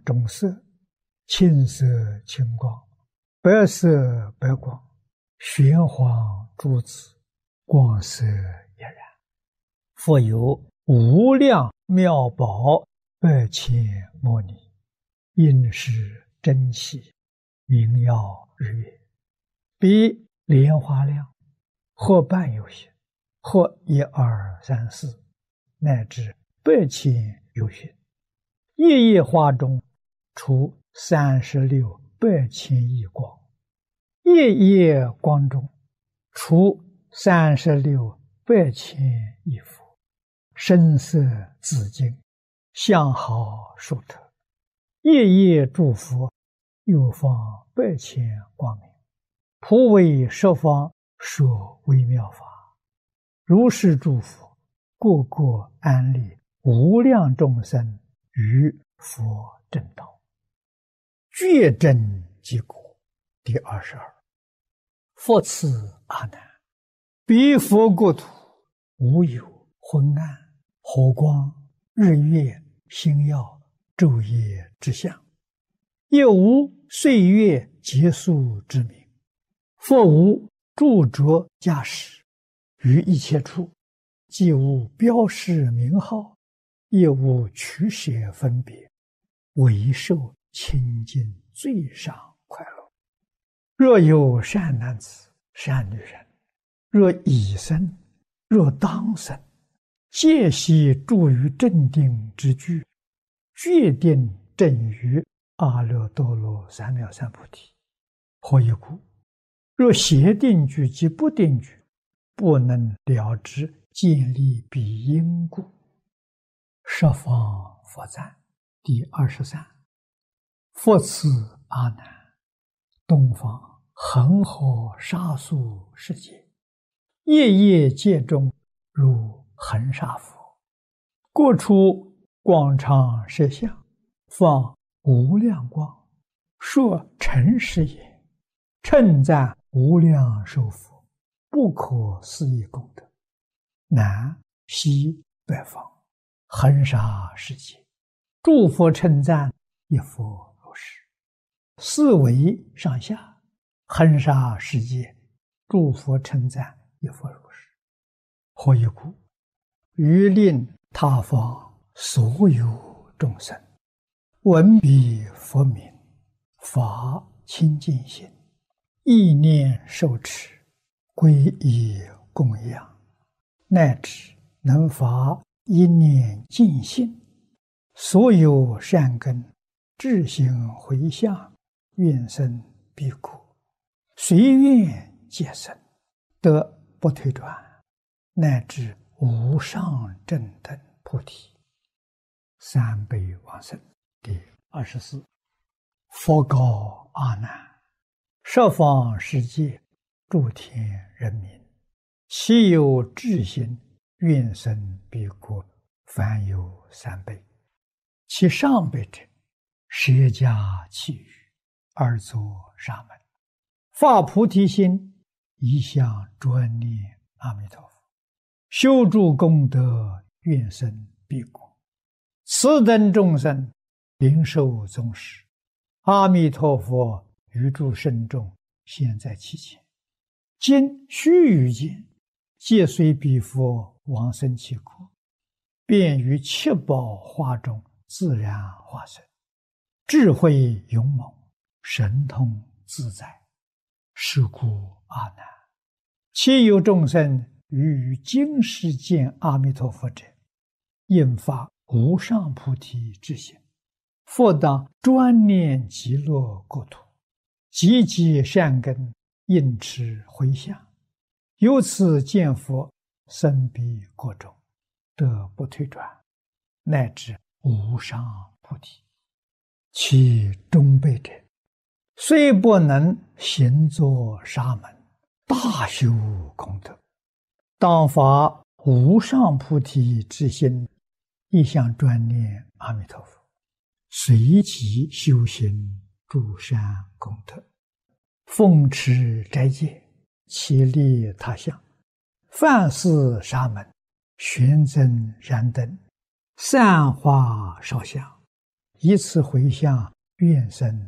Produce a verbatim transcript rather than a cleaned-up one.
中色，青色青光，白色白光，玄黄珠子，光色一然。复有无量妙宝百千摩尼，应是真气，明耀日月，比莲花亮，或半有形，或一二三四，乃至百千有形。夜夜花中出三十六百千亿光，夜夜光中出三十六百千亿佛，声色紫金，相好殊特。夜夜诸佛又放百千光明，普为十方说微妙法。如是诸佛，个个安立无量众生于佛正道，觉真即果。第二十二，复次阿难，彼佛国土无有昏暗、火光、日月、星耀、昼夜之相，也无岁月结束之名，复无著着驾驶，于一切处既无标示名号，也无取舍分别，唯受清净最上快乐。若有善男子、善女人，若已生，若当生，皆悉住于正定之具，决定正于阿耨多罗三藐三菩提。何以故？若邪定具及不定具，不能了知建立彼因故。十方佛赞第二十三。复次阿难，东方恒河沙数世界，夜夜界中如恒沙佛，各处广长舌相，放无量光，说诚实也，称赞无量寿佛，不可思议功德。南西北方恒沙世界，诸佛称赞一佛如是。四维上下恒沙世界，诸佛称赞一佛如是。何以故？于令他方所有众生闻彼佛名，发清净心，意念受持，皈依供养，乃至能发一念净心，所有善根自行回向，愿生彼国，随愿皆生，得不退转，乃至无上正等菩提。三辈往生第二十四。佛告阿难，十方世界诸天人民，其有智心愿生彼国，凡有三辈。其上辈者，舍家弃语，而作沙门，发菩提心，一向专念阿弥陀佛，修诸功德，愿生彼国。此等众生领受宗师，阿弥陀佛于诸圣众现在其前，今须臾间，皆随彼佛往生其国，便于七宝花中自然化身，智慧勇猛，神通自在。是故阿难，其有众生于于今世见阿弥陀佛者，应发无上菩提之心，复当专念极乐国土，积极善根，应持回向，由此见佛，生彼国中，得不退转，乃至无上菩提。其中辈者，虽不能行作沙门，大修功德，当发无上菩提之心，一向专念阿弥陀佛，随即修行诸善功德，奉持斋戒，其利他乡，饭施沙门，玄增燃灯，散花烧香， 以此回向，愿生